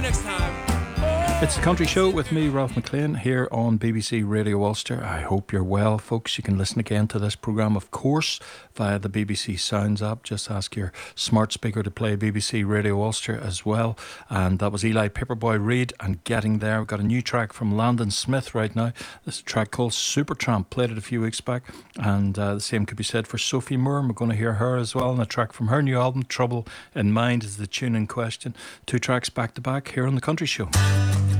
next time. It's the Country Show with me, Ralph McLean, here on BBC Radio Ulster. I hope you're well, folks. You can listen again to this programme, of course, via the BBC Sounds app. Just ask your smart speaker to play BBC Radio Ulster as well. And that was Eli Paperboy Reid and Getting There. We've got a new track from Landon Smith right now. This is a track called Supertramp. Played it a few weeks back. And the same could be said for Sophie Moore. We're going to hear her as well. And a track from her new album, Trouble in Mind, is the tune in question. Two tracks back to back here on the Country Show.